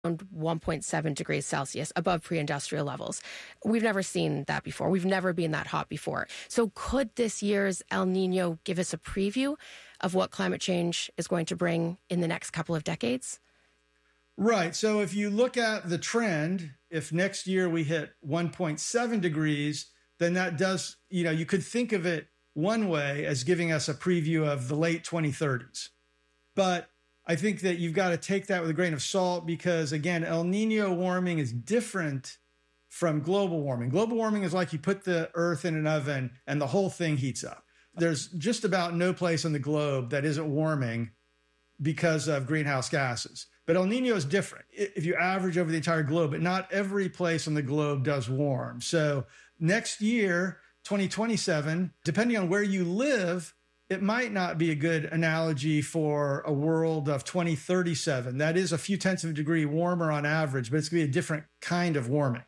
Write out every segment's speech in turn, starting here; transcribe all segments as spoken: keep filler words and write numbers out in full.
one point seven degrees Celsius above pre-industrial levels. We've never seen that before. We've never been that hot before. So could this year's El Nino give us a preview of what climate change is going to bring in the next couple of decades? Right. So if you look at the trend, if next year we hit one point seven degrees, then that does, you know, you could think of it one way as giving us a preview of the late twenty thirties. But I think that you've got to take that with a grain of salt because, again, El Nino warming is different from global warming. Global warming is like you put the earth in an oven and the whole thing heats up. There's just about no place on the globe that isn't warming because of greenhouse gases. But El Nino is different if you average over the entire globe, but not every place on the globe does warm. So next year, twenty twenty-seven, depending on where you live, it might not be a good analogy for a world of twenty thirty-seven. That is a few tenths of a degree warmer on average, but it's going to be a different kind of warming.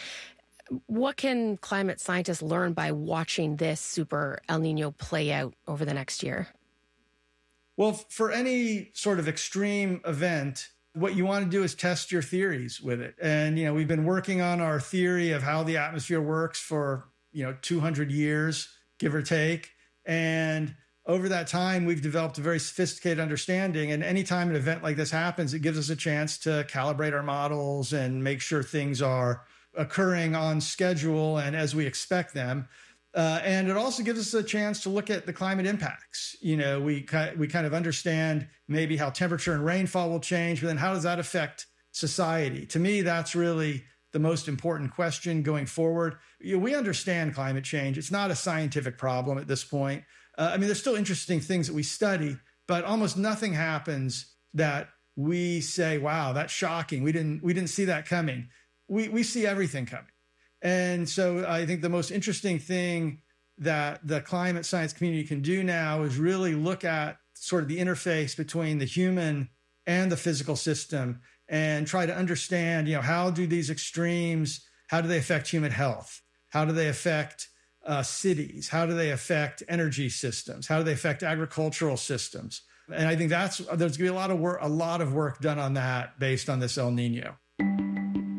What can climate scientists learn by watching this super El Nino play out over the next year? Well, for any sort of extreme event, what you want to do is test your theories with it. And, you know, we've been working on our theory of how the atmosphere works for, you know, two hundred years, give or take. And over that time, we've developed a very sophisticated understanding. And anytime an event like this happens, it gives us a chance to calibrate our models and make sure things are occurring on schedule and as we expect them. Uh, and it also gives us a chance to look at the climate impacts. You know, we, we kind of understand maybe how temperature and rainfall will change, but then how does that affect society? To me, that's really the most important question going forward. You know, we understand climate change. It's not a scientific problem at this point. Uh, I mean, there's still interesting things that we study, but almost nothing happens that we say, wow, that's shocking. We didn't, we didn't see that coming. We, we see everything coming. And so I think the most interesting thing that the climate science community can do now is really look at sort of the interface between the human and the physical system and try to understand, you know, how do these extremes, how do they affect human health? How do they affect uh, cities? How do they affect energy systems? How do they affect agricultural systems? And I think that's, there's going to be a lot of work, a lot of work done on that based on this El Nino.